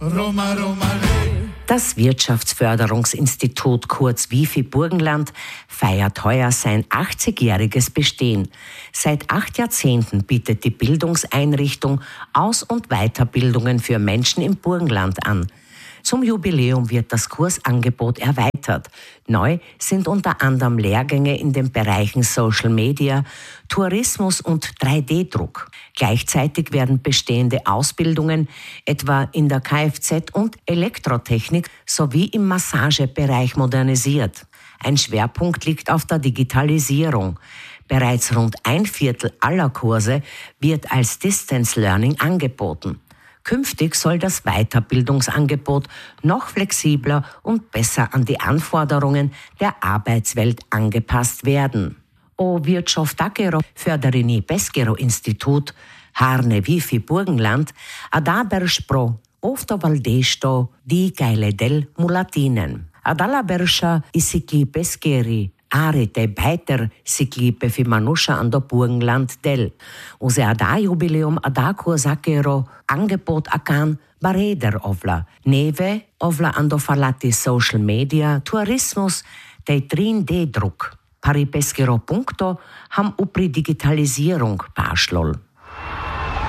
Roma, Roma, le. Das Wirtschaftsförderungsinstitut kurz WIFI Burgenland feiert heuer sein 80-jähriges Bestehen. Seit 8 Jahrzehnten bietet die Bildungseinrichtung Aus- und Weiterbildungen für Menschen im Burgenland an. Zum Jubiläum wird das Kursangebot erweitert. Neu sind unter anderem Lehrgänge in den Bereichen Social Media, Tourismus und 3D-Druck. Gleichzeitig werden bestehende Ausbildungen, etwa in der Kfz- und Elektrotechnik sowie im Massagebereich modernisiert. Ein Schwerpunkt liegt auf der Digitalisierung. Bereits rund 1/4 aller Kurse wird als Distance Learning angeboten. Künftig soll das Weiterbildungsangebot noch flexibler und besser an die Anforderungen der Arbeitswelt angepasst werden. O Wirtschaftakero Förderini Beskero Institut, Harne WIFI Burgenland, Adaberspro, Ofto Valdesto, di Geile del Mulatinen. Adalaberscha Isikli Beskeri, Arite beiter siklipe fi manusha ando Burgenland del. Use ada jubileum ada kursakero angebot akan bareder ovla. Neve ovla ando falati social media, tourismus, dei 3D-Druck. Pari Beskero punkto ham upri digitalisierung paschlol.